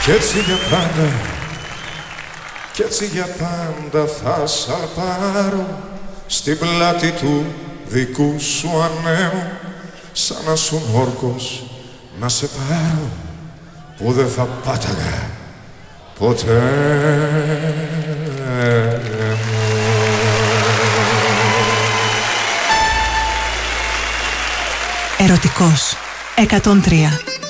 Κι έτσι για πάντα, κι έτσι για πάντα θα σαλπάρω στην πλάτη του δικού σου ανέου, σαν να σου όρκος να σε πάρω που δεν θα πάταγα ποτέ. Ερωτικός 103.